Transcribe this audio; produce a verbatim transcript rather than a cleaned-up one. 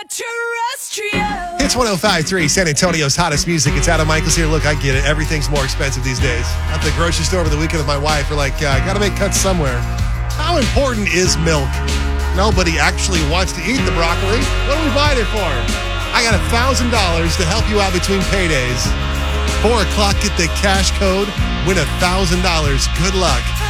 Terrestrial. It's one oh five point three, San Antonio's hottest music. It's Adam Michaels here. Look, I get it. Everything's more expensive these days. At the grocery store over the weekend with my wife, we're like, uh, got to make cuts somewhere. How important is milk? Nobody actually wants to eat the broccoli. What do we buy it for? I got one thousand dollars to help you out between paydays. four o'clock, get the cash code, win one thousand dollars. Good luck.